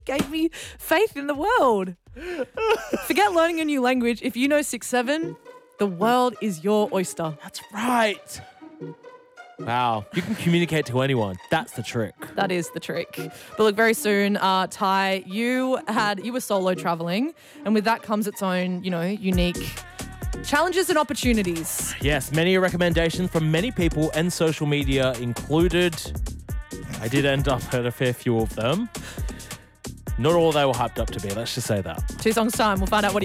gave me faith in the world. Forget learning a new language. If you know 6-7, the world is your oyster. That's right. Wow. You can communicate to anyone. That's the trick. That is the trick. But look, very soon, Ty, you were solo traveling, and with that comes its own, unique challenges and opportunities. Yes, many recommendations from many people and social media included. I did end up at a fair few of them. Not all they were hyped up to be, let's just say that. 2 songs time, we'll find out what